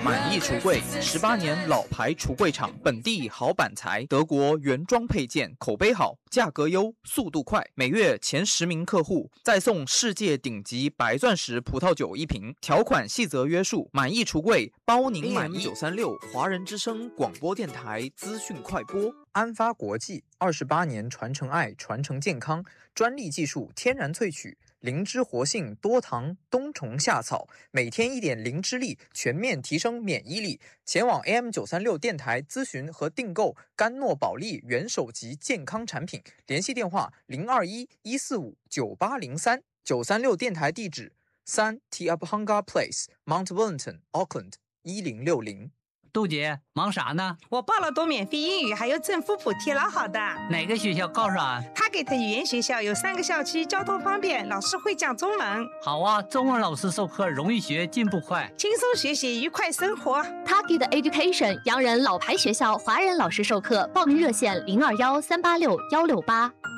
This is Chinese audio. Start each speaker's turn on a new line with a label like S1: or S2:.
S1: 满意橱柜，18年老牌橱柜厂，本地好板材，德国原装配件，口碑好，价格优，速度快。每月前10名客户再送世界顶级白钻石葡萄酒1瓶，条款细则约束。满意橱柜包您满意。936华人之声广播电台资讯快播。安发国际28年传承爱，传承健康，专利技术，天然萃取。灵芝活性多糖冬虫夏草，每天1点灵芝力，全面提升免疫力。前往 AM936 电台咨询和订购甘诺宝利元首级健康产品，联系电话021-145-9803。936电台地址3 Tiabhanga Place Mount Wellington Auckland 1060。
S2: 杜姐忙啥呢？
S3: 我报了多免费英语，还有政府补贴，老好的。
S2: 哪个学校告诉俺
S3: ？Target 语言学校有3个校区，交通方便，老师会讲中文。
S2: 好啊，中文老师授课容易学，进步快，
S3: 轻松学习，愉快生活。
S4: Target Education 洋人老牌学校，华人老师授课，报名热线0213861668。